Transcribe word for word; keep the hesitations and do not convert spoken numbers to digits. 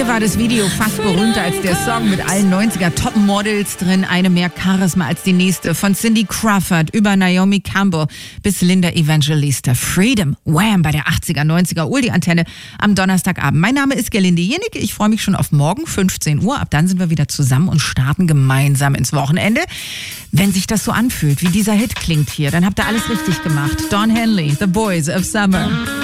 Hier war das Video fast berühmter als der Song, mit allen neunziger Topmodels drin. Eine mehr Charisma als die nächste. Von Cindy Crawford über Naomi Campbell bis Linda Evangelista. Freedom, wham, bei der achtziger, neunziger Oldie-Antenne am Donnerstagabend. Mein Name ist Gerlinde Jennecke. Ich freue mich schon auf morgen, fünfzehn Uhr. Ab dann sind wir wieder zusammen und starten gemeinsam ins Wochenende. Wenn sich das so anfühlt, wie dieser Hit klingt hier, dann habt ihr alles richtig gemacht. Don Henley, The Boys of Summer.